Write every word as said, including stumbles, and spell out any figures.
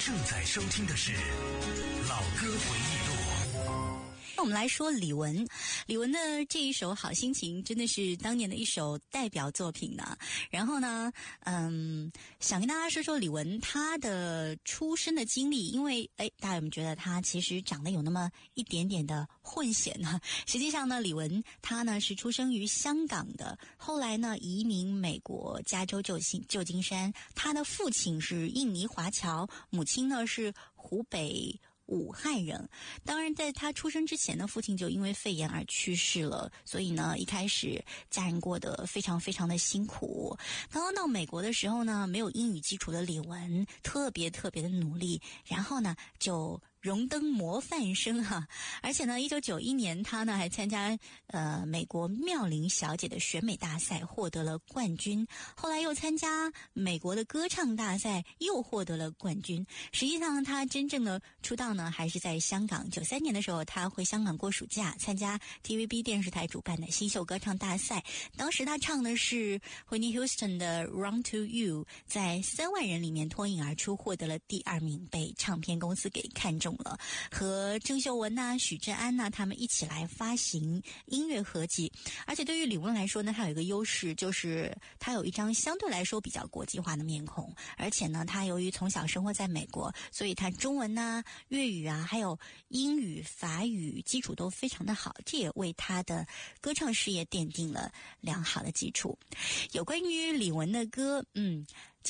正在收听的是老歌回忆录。 那我们来说李玟，李玟的这一首《好心情》真的是当年的一首代表作品呢。然后呢，嗯，想跟大家说说李玟她的出生的经历，因为哎，大家有没有觉得她其实长得有那么一点点的混血呢？实际上呢，李玟她呢是出生于香港的，后来呢移民美国加州旧金旧金山。她的父亲是印尼华侨，母亲呢是湖北武汉人。当然在他出生之前呢，父亲就因为肺炎而去世了，所以呢一开始家人过得非常非常的辛苦。刚刚到美国的时候呢，没有英语基础的李玟特别特别的努力，然后呢就荣登模范生哈、啊，而且呢，一九九一年他呢还参加呃美国妙龄小姐的选美大赛，获得了冠军。后来又参加美国的歌唱大赛，又获得了冠军。实际上，他真正的出道呢，还是在香港。九三年的时候，他回香港过暑假，参加 T V B 电视台主办的新秀歌唱大赛。当时他唱的是 Whitney Houston 的 Run to You， 在三万人里面脱颖而出，获得了第二名，被唱片公司给看中了，和郑秀文呐、许志安呐、他们一起来发行音乐合辑。而且对于李玟来说呢，他有一个优势，就是他有一张相对来说比较国际化的面孔，而且呢，他由于从小生活在美国，所以他中文呐、粤语啊，还有英语、法语基础都非常的好，这也为他的歌唱事业奠定了良好的基础。有关于李玟的歌，嗯。